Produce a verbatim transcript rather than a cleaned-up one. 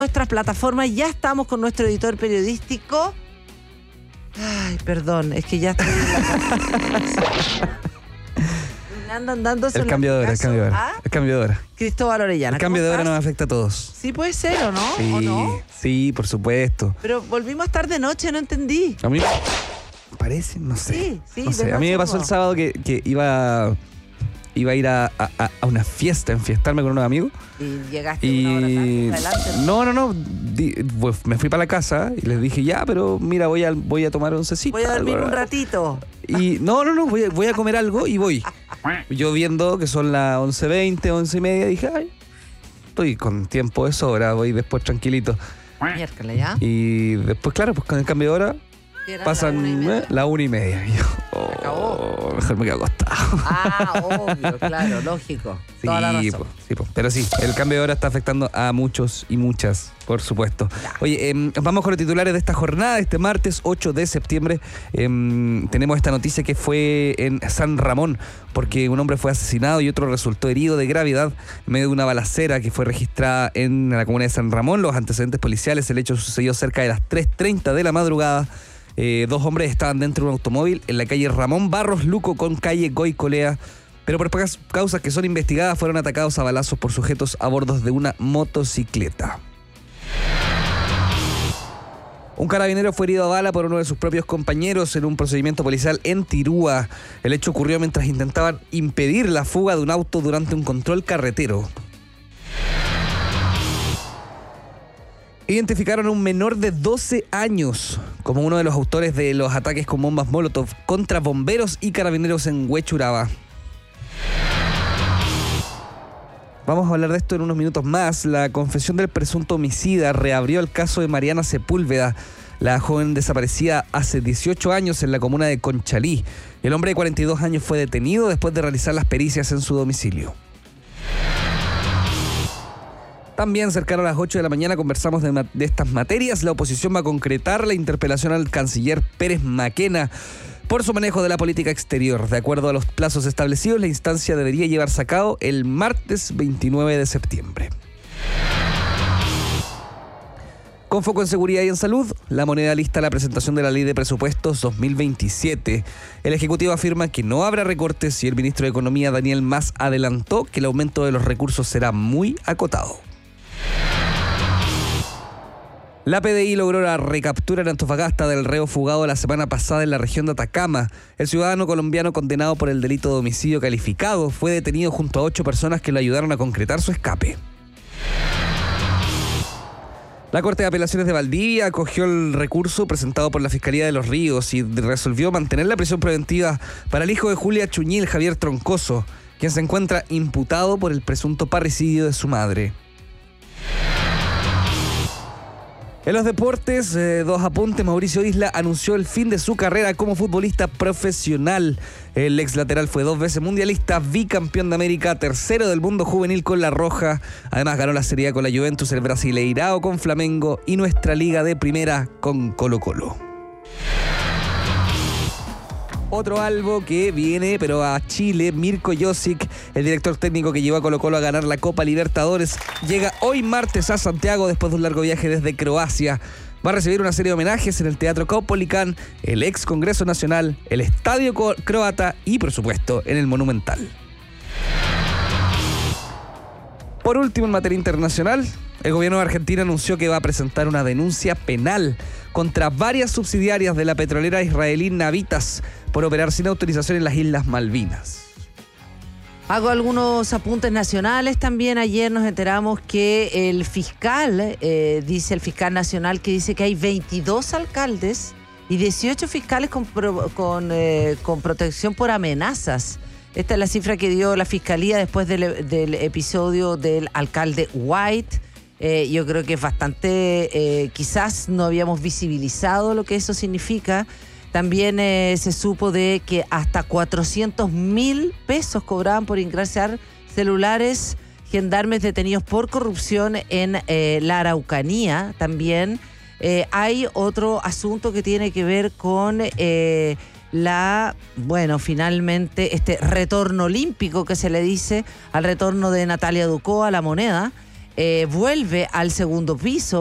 nuestras plataformas. Ya estamos con nuestro editor periodístico. Ay, perdón, es que ya estoy en la andan dándose el cambio de hora, el cambio de hora. ¿Ah? El cambio de hora. Cristóbal Orellana. El cambio de hora estás? nos afecta a todos. Sí, puede ser, ¿o no? Sí, ¿O no? sí, por supuesto. Pero volvimos a estar de noche, no entendí. A mí parece, no sé. Sí, sí, no de sé. A mí noche me pasó no. el sábado que, que iba, iba a ir a, a, a una fiesta, enfiestarme con unos amigos. Y llegaste Y una hora tarde, adelante. no, no, no. Di, pues, me fui para la casa y les dije, ya, pero mira, voy a, voy a tomar oncecita. Voy a dormir algo, un ratito. Y no, no, no, voy a, voy a comer algo y voy. Yo viendo que son las once veinte, once y media, dije, ay, estoy con tiempo de sobra, voy después tranquilito. Miércoles, ¿ya? Y después, claro, pues con el cambio de hora Eran pasan la una y media. eh, la una y media. Y yo, oh, acabó. mejor me quedo acostado. Ah, obvio, claro, lógico. Sí, Toda la razón. po, sí, po. Pero sí, el cambio de hora está afectando a muchos y muchas, por supuesto. Ya. Oye, eh, vamos con los titulares de esta jornada, este martes ocho de septiembre. Eh, tenemos esta noticia que fue en San Ramón, porque un hombre fue asesinado y otro resultó herido de gravedad en medio de una balacera que fue registrada en la comuna de San Ramón. Los antecedentes policiales, el hecho sucedió cerca de las tres treinta de la madrugada. Eh, dos hombres estaban dentro de un automóvil en la calle Ramón Barros Luco con calle Goicolea, pero por pocas causas que son investigadas fueron atacados a balazos por sujetos a bordo de una motocicleta. Un carabinero fue herido a bala por uno de sus propios compañeros en un procedimiento policial en Tirúa. El hecho ocurrió mientras intentaban impedir la fuga de un auto durante un control carretero. Identificaron a un menor de doce años como uno de los autores de los ataques con bombas Molotov contra bomberos y carabineros en Huechuraba. Vamos a hablar de esto en unos minutos más. La confesión del presunto homicida reabrió el caso de Mariana Sepúlveda, la joven desaparecida hace dieciocho años en la comuna de Conchalí. El hombre de cuarenta y dos años fue detenido después de realizar las pericias en su domicilio. También cercano a las ocho de la mañana conversamos de, de estas materias. La oposición va a concretar la interpelación al canciller Pérez Maquena por su manejo de la política exterior. De acuerdo a los plazos establecidos, la instancia debería llevarse a cabo el martes veintinueve de septiembre. Con foco en seguridad y en salud, La Moneda lista la presentación de la Ley de Presupuestos dos mil veintisiete. El Ejecutivo afirma que no habrá recortes y el ministro de Economía, Daniel Mas, adelantó que el aumento de los recursos será muy acotado. La P D I logró la recaptura en Antofagasta del reo fugado la semana pasada en la región de Atacama. El ciudadano colombiano condenado por el delito de homicidio calificado fue detenido junto a ocho personas que lo ayudaron a concretar su escape. La Corte de Apelaciones de Valdivia acogió el recurso presentado por la Fiscalía de Los Ríos y resolvió mantener la prisión preventiva para el hijo de Julia Chuñil, Javier Troncoso, quien se encuentra imputado por el presunto parricidio de su madre. En los deportes, eh, dos apuntes. Mauricio Isla anunció el fin de su carrera como futbolista profesional. El ex lateral fue dos veces mundialista, bicampeón de América, tercero del mundo juvenil con La Roja. Además ganó la Serie A con la Juventus, el Brasileirao con Flamengo y nuestra Liga de Primera con Colo Colo. Otro albo que viene, pero a Chile, Mirko Josic, el director técnico que llevó a Colo Colo a ganar la Copa Libertadores, llega hoy martes a Santiago después de un largo viaje desde Croacia. Va a recibir una serie de homenajes en el Teatro Caupolicán, el ex Congreso Nacional, el Estadio Croata y, por supuesto, en el Monumental. Por último, en materia internacional, el gobierno de Argentina anunció que va a presentar una denuncia penal contra varias subsidiarias de la petrolera israelí Navitas por operar sin autorización en las Islas Malvinas. Hago algunos apuntes nacionales también. Ayer nos enteramos que el fiscal, eh, dice el fiscal nacional, que dice que hay veintidós alcaldes y dieciocho fiscales con, pro, con, eh, con protección por amenazas. Esta es la cifra que dio la fiscalía después del, del episodio del alcalde White. Eh, yo creo que es bastante, eh, quizás no habíamos visibilizado lo que eso significa. También eh, se supo de que hasta cuatrocientos mil pesos cobraban por ingresar celulares gendarmes detenidos por corrupción en eh, la Araucanía. También eh, hay otro asunto que tiene que ver con eh, la, bueno, finalmente este retorno olímpico que se le dice al retorno de Natalia Ducó a La Moneda. eh, vuelve al segundo piso.